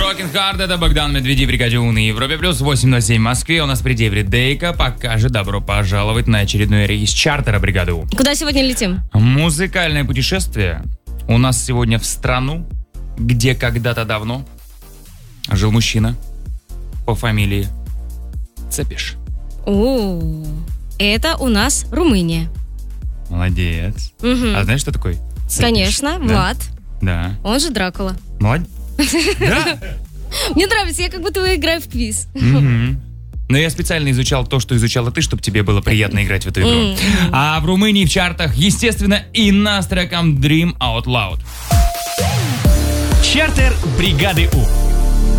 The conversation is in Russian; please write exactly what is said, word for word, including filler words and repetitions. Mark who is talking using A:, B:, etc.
A: Working Hard, это Богдан Медведев, Бригадион и Европе Плюс, восемь ноль семь в Москве. У нас впереди Эвридейка. Пока же добро пожаловать на очередной рейс чартера Бригаду.
B: Куда сегодня летим?
A: Музыкальное путешествие у нас сегодня в страну, где когда-то давно жил мужчина по фамилии Цепиш.
B: О, это у нас Румыния.
A: Молодец.
B: Угу.
A: А знаешь, что такое Цепиш?
B: Конечно,
A: да?
B: Влад.
A: Да.
B: Он же Дракула.
A: Молодец. Да?
B: Мне нравится, я как будто играю в квиз.
A: Но я специально изучал то, что изучала ты, чтобы тебе было приятно играть в эту игру.
B: Mm-hmm.
A: А в Румынии в чартах, естественно, Инна с треком Dream Out Loud.
C: Чартер бригады У.